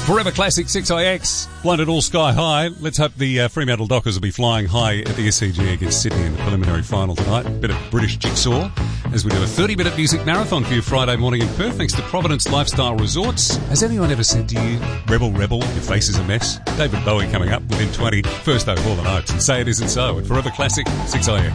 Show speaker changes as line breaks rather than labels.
Forever Classic 6IX, blinded all sky high. Let's hope the Fremantle Dockers will be flying high at the SCG against Sydney in the preliminary final tonight. Bit of British jigsaw as we do a 30-minute music marathon for you Friday morning in Perth, thanks to Providence Lifestyle Resorts. Has anyone ever said to you, rebel, rebel, your face is a mess? David Bowie coming up within 20. First over all the notes and say it isn't so at Forever Classic 6IX.